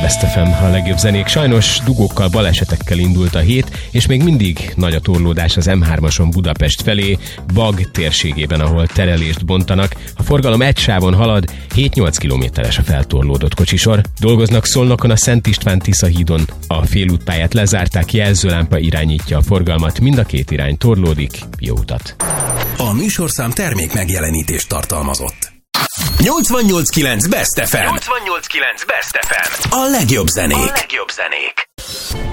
Best FM, a legjobb zenék. Sajnos dugókkal, balesetekkel indult a hét, és még mindig nagy a torlódás az M3-ason Budapest felé, Bag térségében, ahol terelést bontanak. A forgalom egy sávon halad, 7-8 kilométeres a feltorlódott kocsisor. Dolgoznak Szolnokon a Szent István-Tisza hídon. A félútpályát lezárták, jelzőlámpa irányítja a forgalmat, mind a két irány torlódik. Jó utat! A műsorszám termék megjelenítést tartalmazott. 88.9 Best FM. 88.9 Best FM. A legjobb zenék.